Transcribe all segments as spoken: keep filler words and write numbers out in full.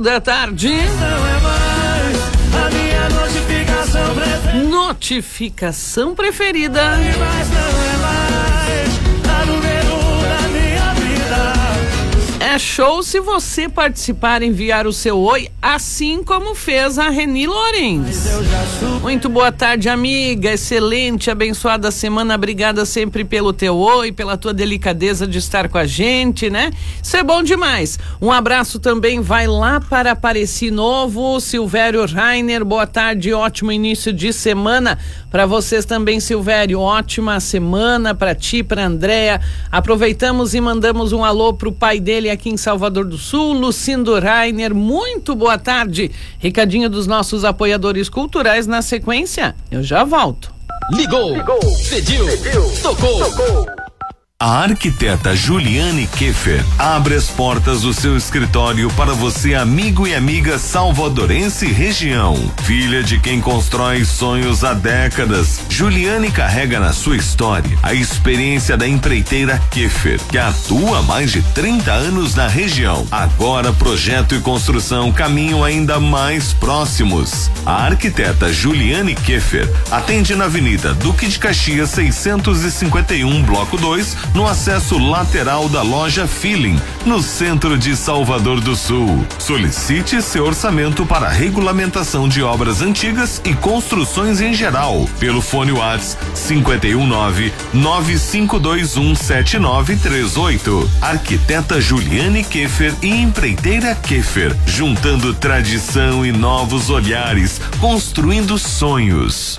da tarde. Não é mais a minha notificação preferida. Notificação preferida. Mas não é mais a número da minha vida. É show se você participar e enviar o seu oi, assim como fez a Reni Lorenz. Muito boa tarde, amiga. Excelente, abençoada semana. Obrigada sempre pelo teu oi, pela tua delicadeza de estar com a gente, né? Isso é bom demais. Um abraço também vai lá para Apareci Novo, Silvério Rainer. Boa tarde, ótimo início de semana para vocês também, Silvério. Ótima semana para ti, para Andréa. Aproveitamos e mandamos um alô pro pai dele aqui em Salvador do Sul, Lucindo Rainer. Muito boa tarde. Recadinho dos nossos apoiadores culturais na sequência. Eu já volto. Ligou, Ligou. Pediu, Pediu. Tocou. Tocou. A arquiteta Juliane Keffer abre as portas do seu escritório para você, amigo e amiga salvadorense e região. Filha de quem constrói sonhos há décadas, Juliane carrega na sua história a experiência da empreiteira Keffer, que atua há mais de trinta anos na região. Agora projeto e construção caminham ainda mais próximos. A arquiteta Juliane Keffer atende na Avenida Duque de Caxias seiscentos e cinquenta e um, bloco dois, no acesso lateral da loja Feeling, no centro de Salvador do Sul. Solicite seu orçamento para regulamentação de obras antigas e construções em geral, pelo fone WhatsApp cinquenta e um nove, nove cinco dois um, sete nove três oito. Arquiteta Juliane Keffer e empreiteira Keffer, juntando tradição e novos olhares, construindo sonhos.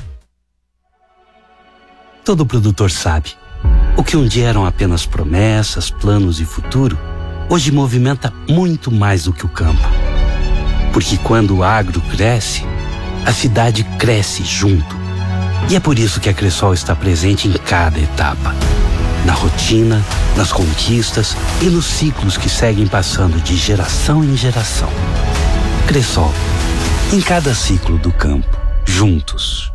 Todo produtor sabe. O que um dia eram apenas promessas, planos e futuro, hoje movimenta muito mais do que o campo. Porque quando o agro cresce, a cidade cresce junto. E é por isso que a Cressol está presente em cada etapa. Na rotina, nas conquistas e nos ciclos que seguem passando de geração em geração. Cressol, em cada ciclo do campo, juntos.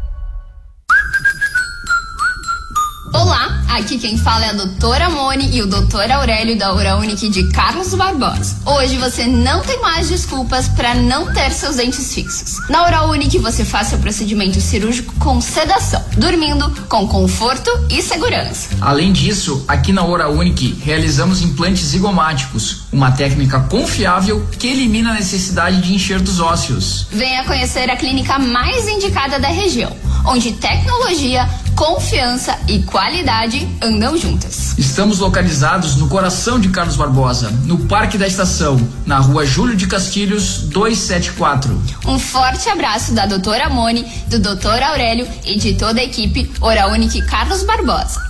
Olá, aqui quem fala é a doutora Mone e o doutor Aurélio da Uraunic de Carlos Barbosa. Hoje você não tem mais desculpas para não ter seus dentes fixos. Na Uraunic você faz seu procedimento cirúrgico com sedação, dormindo com conforto e segurança. Além disso, aqui na Uraunic realizamos implantes zigomáticos, uma técnica confiável que elimina a necessidade de enxertos ósseos. Venha conhecer a clínica mais indicada da região, onde tecnologia, confiança e qualidade andam juntas. Estamos localizados no coração de Carlos Barbosa, no Parque da Estação, na rua Júlio de Castilhos, duzentos e setenta e quatro. Um forte abraço da doutora Mone, do doutor Aurélio e de toda a equipe Uraunic Carlos Barbosa.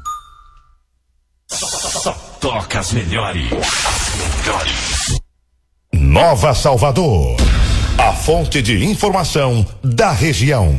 Toca as melhores. melhores. Nova Salvador, a fonte de informação da região.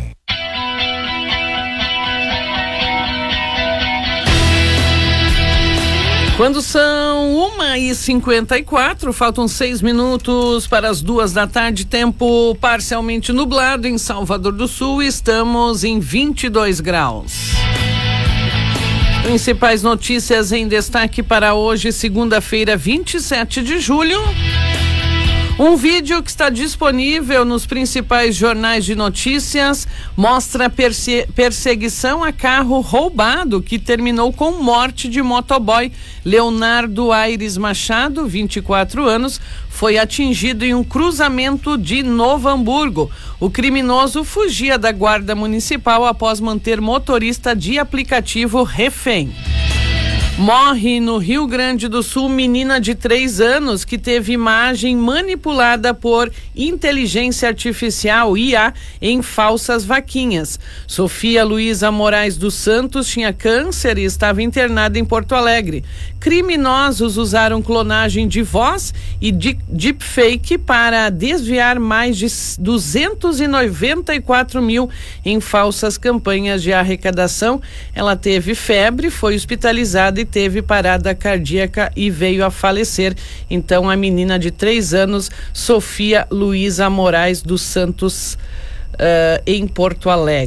Quando são uma e cinquenta e quatro, faltam seis minutos para as duas da tarde, tempo parcialmente nublado em Salvador do Sul, estamos em vinte e dois graus. Principais notícias em destaque para hoje, segunda-feira, vinte e sete de julho. Um vídeo que está disponível nos principais jornais de notícias mostra perse- perseguição a carro roubado que terminou com morte de motoboy. Leonardo Aires Machado, vinte e quatro anos, foi atingido em um cruzamento de Novo Hamburgo. O criminoso fugia da guarda municipal após manter motorista de aplicativo refém. Morre no Rio Grande do Sul menina de três anos que teve imagem manipulada por inteligência artificial, I A, em falsas vaquinhas. Sofia Luísa Moraes dos Santos tinha câncer e estava internada em Porto Alegre. Criminosos usaram clonagem de voz e de deepfake para desviar mais de duzentos e noventa e quatro mil em falsas campanhas de arrecadação. Ela teve febre, foi hospitalizada e teve parada cardíaca e veio a falecer. Então, a menina de três anos, Sofia Luísa Moraes dos Santos, uh, em Porto Alegre.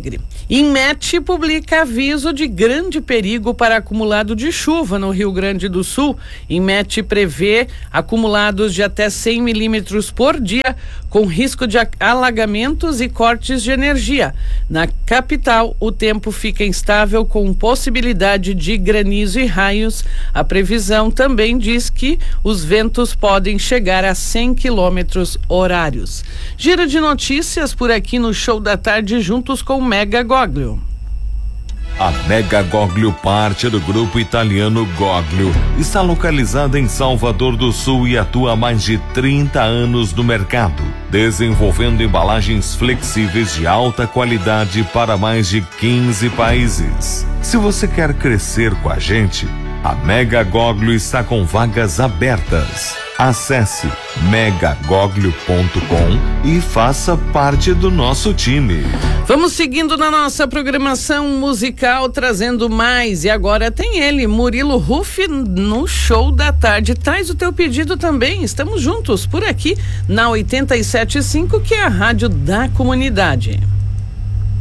Inmet publica aviso de grande perigo para acumulado de chuva no Rio Grande do Sul. Inmet prevê acumulados de até cem milímetros por dia, com risco de alagamentos e cortes de energia. Na capital, o tempo fica instável com possibilidade de granizo e raios. A previsão também diz que os ventos podem chegar a cem quilômetros horários. Giro de notícias por aqui no Show da Tarde, juntos com o Mega Goglio. A Mega Goglio, parte do grupo italiano Goglio, está localizada em Salvador do Sul e atua há mais de trinta anos no mercado, desenvolvendo embalagens flexíveis de alta qualidade para mais de quinze países. Se você quer crescer com a gente, a Mega Goglio está com vagas abertas. Acesse mega goglio ponto com e faça parte do nosso time. Vamos seguindo na nossa programação musical, trazendo mais. E agora tem ele, Murilo Ruff, no Show da Tarde. Traz o teu pedido também. Estamos juntos por aqui na oitenta e sete ponto cinco, que é a rádio da comunidade.